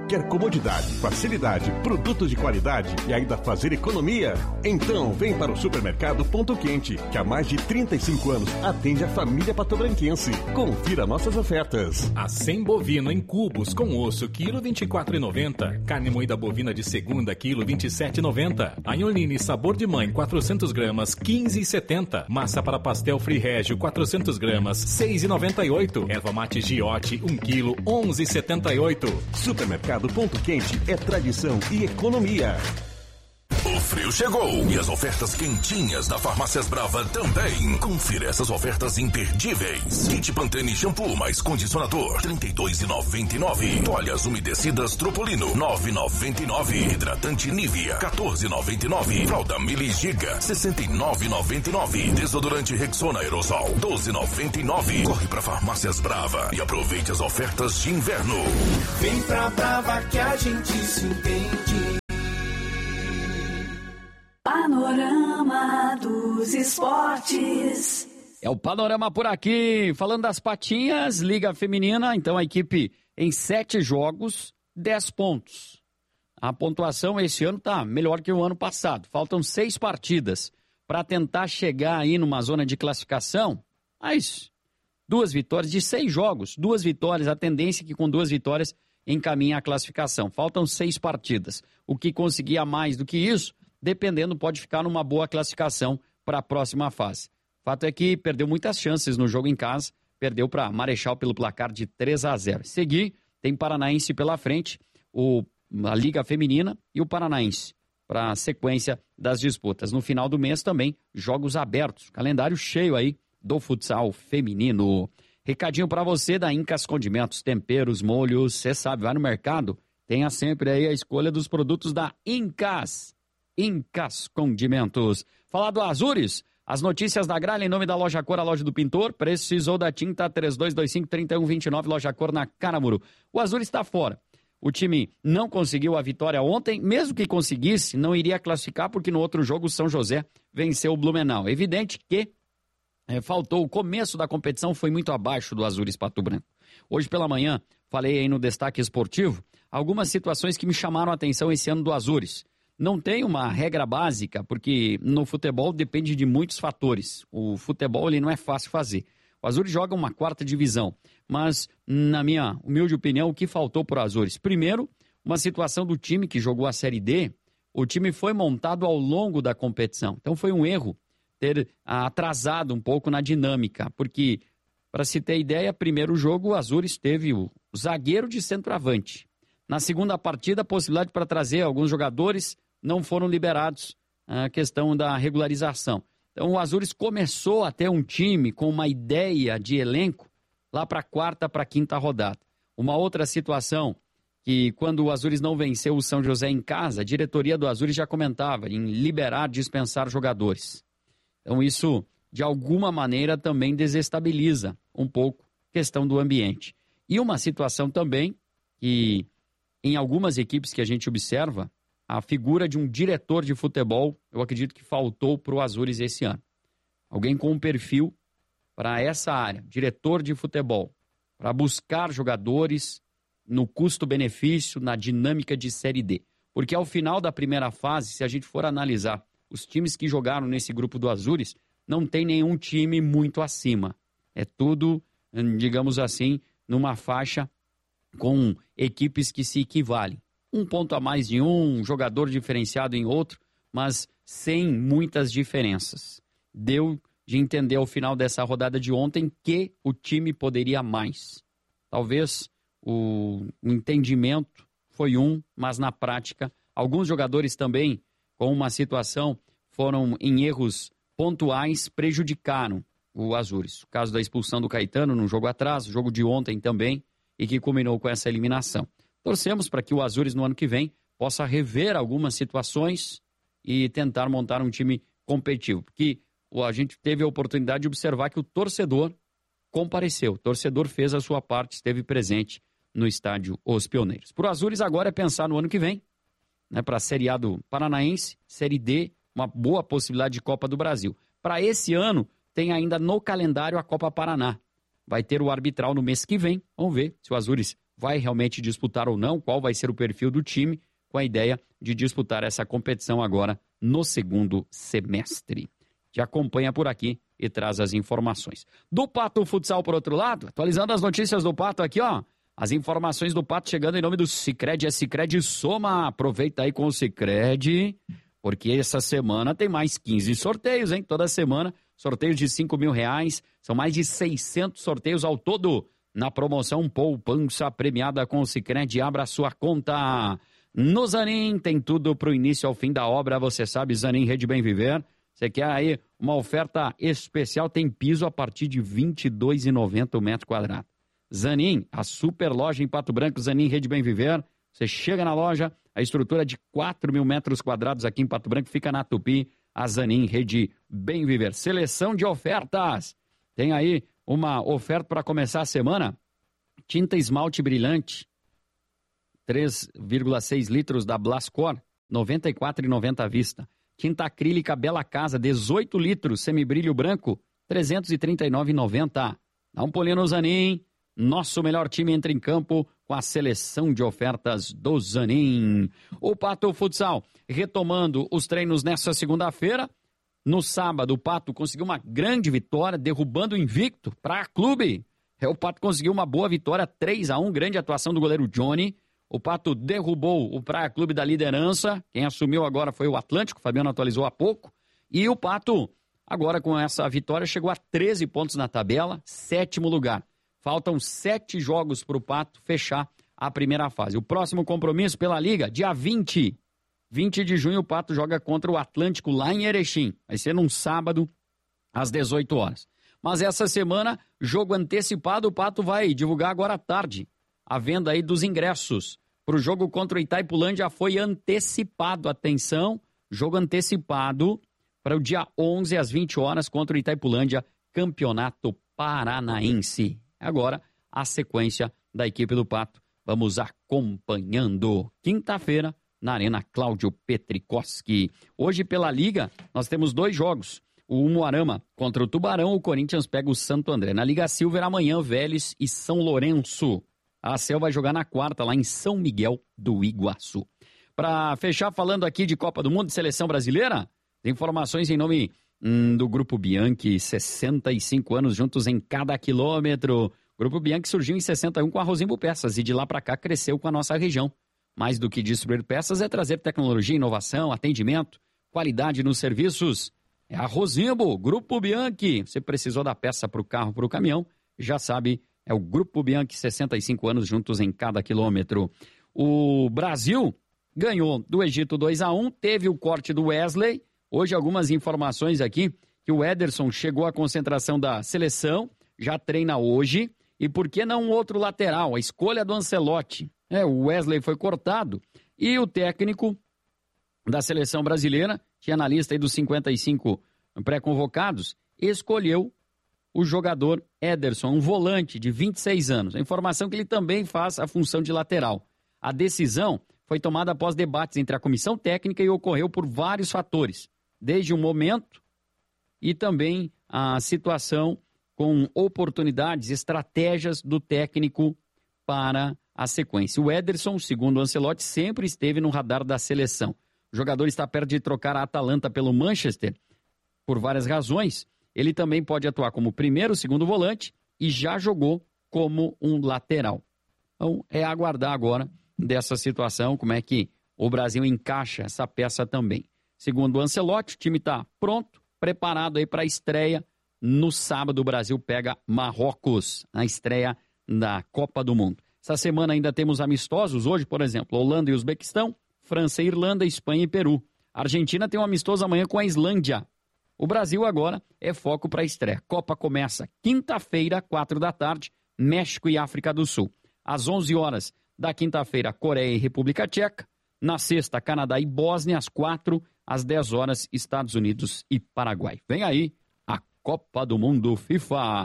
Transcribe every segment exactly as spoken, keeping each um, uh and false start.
Quer comodidade, facilidade, produtos de qualidade e ainda fazer economia? Então vem para o Supermercado Ponto Quente, que há mais de trinta e cinco anos atende a família patobranquense. Confira nossas ofertas. Acém bovino em cubos com osso, quilo vinte e quatro reais e noventa centavos. Carne moída bovina de segunda, quilo vinte e sete reais e noventa centavos. Anholine sabor de mãe, quatrocentas gramas, quinze reais e setenta centavos. Massa para pastel Free Régio, quatrocentas gramas, seis reais e noventa e oito centavos. Erva mate Giote, um quilo, onze reais e setenta e oito centavos. Supermercado Ponto Quente é tradição e economia. O frio chegou e as ofertas quentinhas da Farmácias Brava também. Confira essas ofertas imperdíveis. Kit Pantene shampoo mais condicionador, trinta e dois reais e noventa e nove centavos. Toalhas umedecidas Tropolino, nove reais e noventa e nove centavos. Hidratante Nivea, quatorze reais e noventa e nove centavos. Fralda Mili Giga, sessenta e nove reais e noventa e nove centavos. Desodorante Rexona Aerosol, doze reais e noventa e nove centavos. Corre pra Farmácias Brava e aproveite as ofertas de inverno. Vem pra Brava que a gente se entende. Panorama dos Esportes. É o Panorama por aqui, falando das patinhas, Liga Feminina, então a equipe em sete jogos, dez pontos. A pontuação esse ano tá melhor que o ano passado, faltam seis partidas para tentar chegar aí numa zona de classificação, mas duas vitórias de seis jogos, duas vitórias, a tendência é que com duas vitórias encaminha a classificação, faltam seis partidas, o que conseguir a mais do que isso, dependendo, pode ficar numa boa classificação para a próxima fase. Fato é que perdeu muitas chances no jogo em casa, perdeu para Marechal pelo placar de três a zero. Seguir, tem Paranaense pela frente, o, a Liga Feminina e o Paranaense, para a sequência das disputas. No final do mês também, jogos abertos, calendário cheio aí do futsal feminino. Recadinho para você da Incas Condimentos, temperos, molhos, você sabe, vai no mercado, tenha sempre aí a escolha dos produtos da Incas. Incas Condimentos. Falar do Azures, as notícias da Gralha em nome da Loja Cor, a loja do pintor. Precisou da tinta três dois dois cinco, três um dois nove, Loja Cor na Caramuru. O Azures está fora. O time não conseguiu a vitória ontem, mesmo que conseguisse, não iria classificar porque no outro jogo o São José venceu o Blumenau. Evidente que é, faltou, o começo da competição foi muito abaixo do Azures Pato Branco. Hoje pela manhã, falei aí no destaque esportivo, algumas situações que me chamaram a atenção esse ano do Azures. Não tem uma regra básica, porque no futebol depende de muitos fatores. O futebol ele não é fácil fazer. O Azures joga uma quarta divisão, mas, na minha humilde opinião, o que faltou para o Azures? Primeiro, uma situação do time que jogou a Série D, o time foi montado ao longo da competição. Então foi um erro ter atrasado um pouco na dinâmica, porque, para se ter ideia, primeiro jogo o Azures teve o zagueiro de centroavante. Na segunda partida, a possibilidade para trazer alguns jogadores não foram liberados, a questão da regularização. Então o Azures começou a ter um time com uma ideia de elenco lá para a quarta, para a quinta rodada. Uma outra situação que quando o Azures não venceu o São José em casa, a diretoria do Azures já comentava em liberar, dispensar jogadores. Então isso, de alguma maneira, também desestabiliza um pouco a questão do ambiente. E uma situação também que em algumas equipes que a gente observa, a figura de um diretor de futebol, eu acredito que faltou para o Azures esse ano. Alguém com um perfil para essa área, diretor de futebol, para buscar jogadores no custo-benefício, na dinâmica de Série D. Porque ao final da primeira fase, se a gente for analisar os times que jogaram nesse grupo do Azures, não tem nenhum time muito acima. É tudo, digamos assim, numa faixa com equipes que se equivalem. Um ponto a mais de um, um jogador diferenciado em outro, mas sem muitas diferenças. Deu de entender ao final dessa rodada de ontem que o time poderia mais. Talvez o entendimento foi um, mas na prática, alguns jogadores também, com uma situação, foram em erros pontuais, prejudicaram o Azures. O caso da expulsão do Caetano num jogo atrás, o jogo de ontem também, e que culminou com essa eliminação. Torcemos para que o Azures no ano que vem possa rever algumas situações e tentar montar um time competitivo, porque a gente teve a oportunidade de observar que o torcedor compareceu, o torcedor fez a sua parte, esteve presente no estádio Os Pioneiros. Para o Azures agora é pensar no ano que vem, né, para a Série A do Paranaense, Série D, uma boa possibilidade de Copa do Brasil. Para esse ano, tem ainda no calendário a Copa Paraná. Vai ter o arbitral no mês que vem, vamos ver se o Azures vai realmente disputar ou não, qual vai ser o perfil do time, com a ideia de disputar essa competição agora no segundo semestre. Te acompanha por aqui e traz as informações. Do Pato Futsal, por outro lado, atualizando as notícias do Pato aqui, ó. As informações do Pato chegando em nome do Sicredi, é Sicredi Soma. Aproveita aí com o Sicredi, porque essa semana tem mais quinze sorteios, hein? Toda semana, sorteios de cinco mil reais. São mais de seiscentos sorteios ao todo na promoção Poupança Premiada com o Sicredi. Abra sua conta. No Zanin tem tudo para o início ao fim da obra. Você sabe, Zanin Rede Bem Viver. Você quer aí uma oferta especial? Tem piso a partir de vinte e dois reais e noventa centavos o metro quadrado. Zanin, a super loja em Pato Branco, Zanin Rede Bem Viver. Você chega na loja, a estrutura de quatro mil metros quadrados aqui em Pato Branco fica na Tupi. A Zanin Rede Bem Viver. Seleção de ofertas. Tem aí uma oferta para começar a semana. Tinta esmalte brilhante, três vírgula seis litros da Blascor, noventa e quatro reais e noventa centavos à vista. Tinta acrílica Bela Casa, dezoito litros, semibrilho branco, trezentos e trinta e nove reais e noventa centavos. Dá um pulinho no Zanin. Nosso melhor time entra em campo com a seleção de ofertas do Zanin. O Pato Futsal retomando os treinos nessa segunda-feira. No sábado, o Pato conseguiu uma grande vitória, derrubando o invicto para a clube. O Pato conseguiu uma boa vitória, três a um, grande atuação do goleiro Johnny. O Pato derrubou o Praia Clube da liderança. Quem assumiu agora foi o Atlântico, o Fabiano atualizou há pouco. E o Pato, agora com essa vitória, chegou a treze pontos na tabela, sétimo lugar. Faltam sete jogos para o Pato fechar a primeira fase. O próximo compromisso pela Liga, dia vinte. vinte de junho, o Pato joga contra o Atlântico lá em Erechim. Vai ser num sábado, às dezoito horas. Mas essa semana, jogo antecipado, o Pato vai divulgar agora à tarde. A venda aí dos ingressos para o jogo contra o Itaipulândia foi antecipado. Atenção, jogo antecipado para o dia onze às vinte horas contra o Itaipulândia, Campeonato Paranaense. Agora, a sequência da equipe do Pato. Vamos acompanhando. Quinta-feira, na Arena Cláudio Petrikoski. Hoje, pela Liga, nós temos dois jogos. O Umuarama contra o Tubarão, o Corinthians pega o Santo André. Na Liga Silver, amanhã, Vélez e São Lourenço. A Cel vai jogar na quarta, lá em São Miguel do Iguaçu. Para fechar, falando aqui de Copa do Mundo e Seleção Brasileira, informações em nome hum, do Grupo Bianchi, sessenta e cinco anos juntos em cada quilômetro. O Grupo Bianchi surgiu em sessenta e um com a Rosimbo Peças e de lá para cá cresceu com a nossa região. Mais do que distribuir peças é trazer tecnologia, inovação, atendimento, qualidade nos serviços. É a Rosimbo, Grupo Bianchi. Você precisou da peça para o carro, para o caminhão, já sabe, é o Grupo Bianchi, sessenta e cinco anos juntos em cada quilômetro. O Brasil ganhou do Egito dois a um, teve o corte do Wesley. Hoje algumas informações aqui, que o Ederson chegou à concentração da seleção, já treina hoje. E por que não um outro lateral? A escolha do Ancelotti. É, o Wesley foi cortado e o técnico da seleção brasileira, tinha na lista aí dos cinquenta e cinco pré-convocados, escolheu o jogador Ederson, um volante de vinte e seis anos. A informação é que ele também faz a função de lateral. A decisão foi tomada após debates entre a comissão técnica e ocorreu por vários fatores, desde o momento e também a situação com oportunidades, estratégias do técnico para a sequência. O Ederson, segundo o Ancelotti, sempre esteve no radar da seleção. O jogador está perto de trocar a Atalanta pelo Manchester por várias razões. Ele também pode atuar como primeiro, segundo volante e já jogou como um lateral. Então, é aguardar agora dessa situação, como é que o Brasil encaixa essa peça também. Segundo o Ancelotti, o time está pronto, preparado aí para a estreia. No sábado, o Brasil pega Marrocos, na estreia da Copa do Mundo. Essa semana ainda temos amistosos. Hoje, por exemplo, Holanda e Uzbequistão, França e Irlanda, Espanha e Peru. A Argentina tem um amistoso amanhã com a Islândia. O Brasil agora é foco para a estreia. Copa começa quinta-feira, quatro da tarde, México e África do Sul. Às onze horas da quinta-feira, Coreia e República Tcheca. Na sexta, Canadá e Bósnia. Às quatro, às dez horas, Estados Unidos e Paraguai. Vem aí a Copa do Mundo FIFA.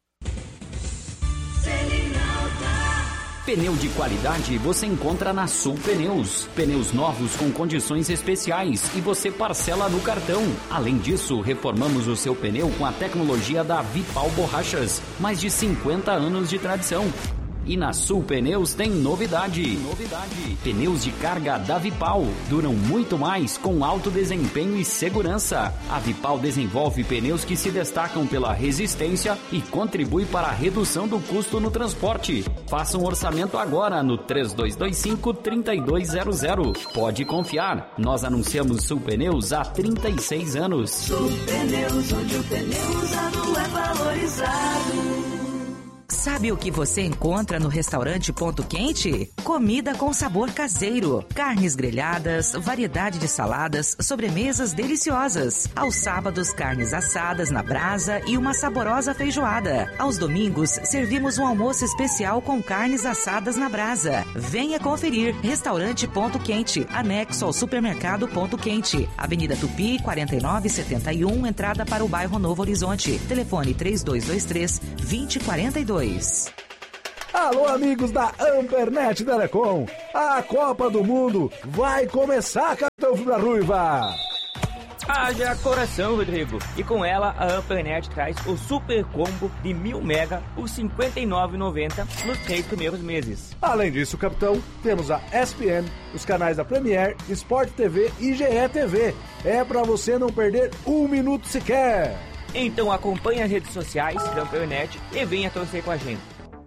Pneu de qualidade você encontra na Sul Pneus. Pneus novos com condições especiais e você parcela no cartão. Além disso, reformamos o seu pneu com a tecnologia da Vipal Borrachas. Mais de cinquenta anos de tradição. E na Sul Pneus tem novidade. Novidade. Pneus de carga da Vipal. Duram muito mais com alto desempenho e segurança. A Vipal desenvolve pneus que se destacam pela resistência e contribui para a redução do custo no transporte. Faça um orçamento agora no três dois dois cinco, três dois zero zero. Pode confiar. Nós anunciamos Sul Pneus há trinta e seis anos. Sul Pneus, onde o pneu usado é valorizado. Sabe o que você encontra no restaurante Ponto Quente? Comida com sabor caseiro, carnes grelhadas, variedade de saladas, sobremesas deliciosas. Aos sábados, carnes assadas na brasa e uma saborosa feijoada. Aos domingos, servimos um almoço especial com carnes assadas na brasa. Venha conferir. Restaurante Ponto Quente, anexo ao supermercado Ponto Quente. Avenida Tupi, quarenta e nove setenta e um, entrada para o bairro Novo Horizonte. Telefone três dois dois três, dois zero quatro dois. Alô, amigos da Ampernet Telecom, a Copa do Mundo vai começar, Capitão Fibra Ruiva! Haja coração, Rodrigo. E com ela, a Ampernet traz o super combo de mil mega por cinquenta e nove reais e noventa centavos nos três primeiros meses. Além disso, Capitão, temos a E S P N, os canais da Premier, Sport T V e G E T V. É pra você não perder um minuto sequer. Então acompanhe as redes sociais da Ampernet e venha torcer com a gente.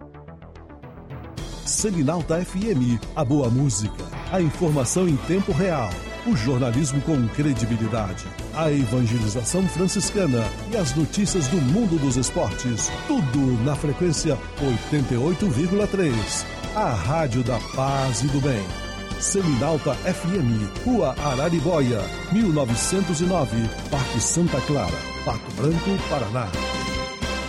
Seminalta F M, a boa música, a informação em tempo real, o jornalismo com credibilidade, a evangelização franciscana e as notícias do mundo dos esportes. Tudo na frequência oitenta e oito vírgula três. A rádio da paz e do bem. Seminalta F M, Rua Araribóia, mil novecentos e nove, Parque Santa Clara, Pato Branco, Paraná.